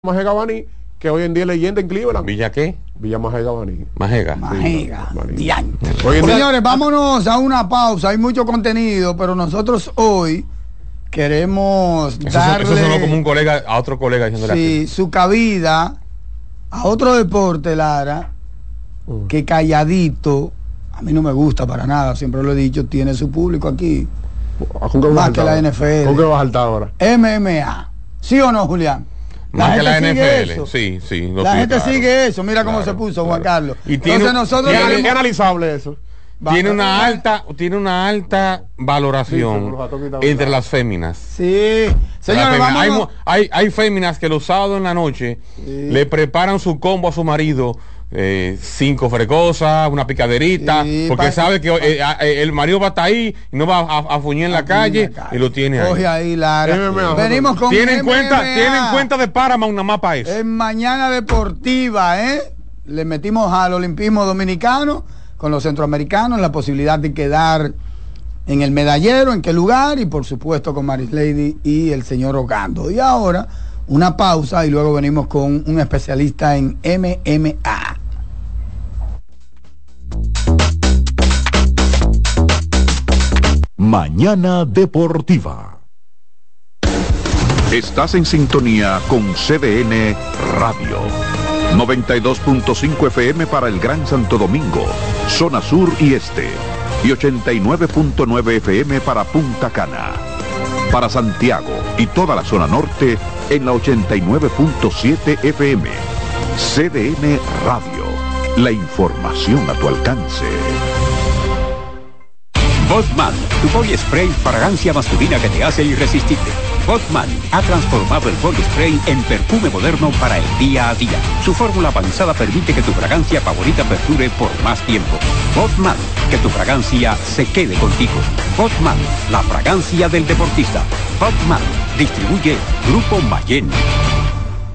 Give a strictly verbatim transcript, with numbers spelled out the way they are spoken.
Majega Baní, que hoy en día es leyenda en Cleveland. ¿Villa qué? Villa Majega Baní. Majega. Majega. Sí, Diantre. Hoy en Pues, día- señores, vámonos a una pausa. Hay mucho contenido, pero nosotros hoy queremos Eso, darle eso sonó como un colega a otro colega diciéndole sí, su cabida a otro deporte, Lara, Mm. que calladito, a mí no me gusta para nada, siempre lo he dicho, tiene su público aquí. ¿Con qué vas a Más saltar que la ahora? N F L. ¿Con qué vas a saltar ahora? M M A. ¿Sí o no, Julián? Más que la gente N sigue F L. eso. Sí, sí. lo La sí, gente claro. sigue eso. Mira cómo Claro, se puso, Juan claro. Carlos. Y tiene- Entonces nosotros ¿Qué, tiene- qué tenemos- analizable eso? Tiene Va- una alta, tiene una alta Sí, valoración los atomitas entre blandos. las féminas. Sí. Las Señores, féminas. hay, vamos. mu- hay, hay féminas que los sábados en la noche Sí. le preparan su combo a su marido, eh, cinco frecosas, una picaderita, Sí, porque pa- sabe que eh, eh, el marido va a estar ahí y no va a, a fuñir en la calle y lo tiene Coge ahí. ahí, Lara. M M A. Venimos con Tienen M M A. cuenta, tienen cuenta de Paramount nada más para eso. En Mañana Deportiva, ¿eh? Le metimos al olimpismo dominicano con los centroamericanos la posibilidad de quedar en el medallero, en qué lugar, y por supuesto con Maris Lady y el señor Ogando. Y ahora una pausa y luego venimos con un especialista en M M A. Mañana Deportiva. Estás en sintonía con C D N Radio. noventa y dos punto cinco F M para el Gran Santo Domingo, zona sur y este. Y ochenta y nueve punto nueve F M para Punta Cana. Para Santiago y toda la zona norte en la ochenta y nueve punto siete F M. C D N Radio. La información a tu alcance. Botman, tu body spray fragancia masculina que te hace irresistible. Botman ha transformado el body spray en perfume moderno para el día a día. Su fórmula avanzada permite que tu fragancia favorita perdure por más tiempo. Botman, que tu fragancia se quede contigo. Botman, la fragancia del deportista. Botman, distribuye Grupo Mayen.